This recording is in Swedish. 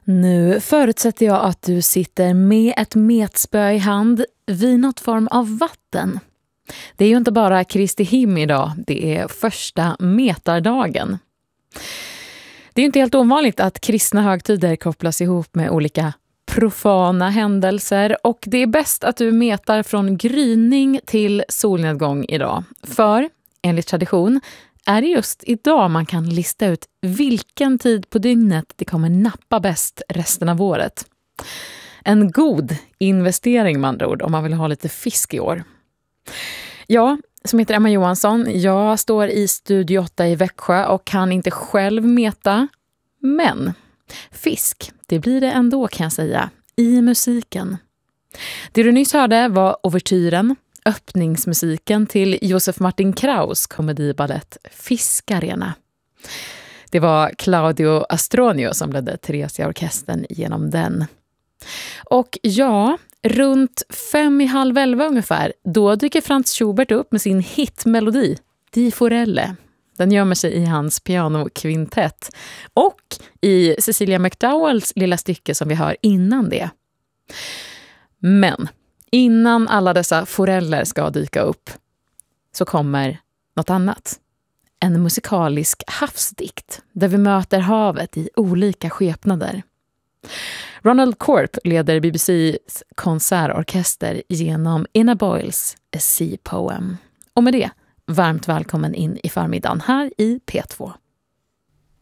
Nu förutsätter jag att du sitter med ett metspö i hand vid något form av vatten. Det är ju inte bara Kristi him idag, det är första metardagen. Det är ju inte helt ovanligt att kristna högtider kopplas ihop med olika profana händelser, och det är bäst att du metar från gryning till solnedgång idag. För, enligt tradition, är det just idag man kan lista ut vilken tid på dygnet det kommer nappa bäst resten av året. En god investering med andra ord om man vill ha lite fisk i år. Jag, som heter Emma Johansson, jag står i Studio 8 i Växjö och kan inte själv meta. Men fisk, det blir det ändå kan jag säga, i musiken. Det du nyss hörde var ouvertyren, öppningsmusiken till Josef Martin Kraus komediballett Fiskarena. Det var Claudio Astronio som ledde Theresia-orkestern genom den. Och ja, runt 11:55 ungefär, då dyker Franz Schubert upp med sin hitmelodi Di Forelle. Den gömmer sig i hans pianokvintett och i Cecilia McDowells lilla stycke som vi hör innan det. Men innan alla dessa foreller ska dyka upp så kommer något annat. En musikalisk havsdikt där vi möter havet i olika skepnader. Ronald Corp leder BBCs konsertorkester genom Ina Boyles A Sea Poem. Och med det, varmt välkommen in i förmiddagen här i P2.